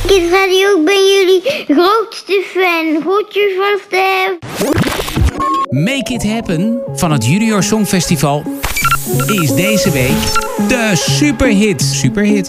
Kids Radio, ik ben jullie grootste fan. Groetjes van Stef. Make It Happen van het Junior Songfestival is deze week de superhit.